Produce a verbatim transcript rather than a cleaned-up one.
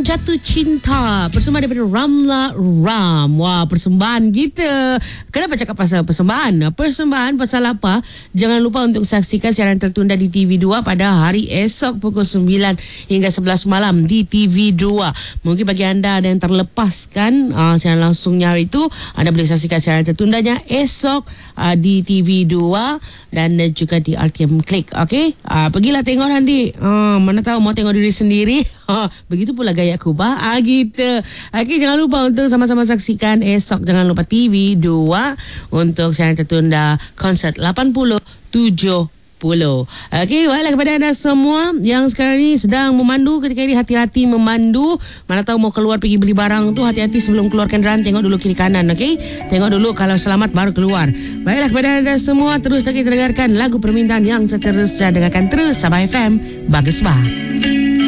Jatuh Cinta, persembahan daripada Ramla Ram. Wah, persembahan kita. Kenapa cakap pasal persembahan? Persembahan pasal apa? Jangan lupa untuk saksikan siaran tertunda di T V dua pada hari esok pukul sembilan hingga sebelas malam di T V dua. Mungkin bagi anda ada yang terlepaskan uh, siaran langsungnya hari itu, anda boleh saksikan siaran tertundanya esok uh, di T V dua dan uh, juga di R T M Click. Okey, uh, pergilah tengok nanti. Uh, mana tahu mau tengok diri sendiri. Begitu pula gaya Kubah. Ah, gitu. Okey, jangan lupa untuk sama-sama saksikan esok. Jangan lupa T V dua untuk siaran tertunda konsert lapan puluh tujuh puluh. Okey, baiklah kepada anda semua yang sekarang ni sedang memandu ketika ini, hati-hati memandu. Mana tahu mau keluar pergi beli barang tu, hati-hati sebelum keluar kenderaan, tengok dulu kiri kanan. Okey, tengok dulu, kalau selamat baru keluar. Baiklah kepada anda semua, terus lagi dengarkan lagu permintaan yang seterusnya. Dengarkan terus Sabah F M Bagus Bah.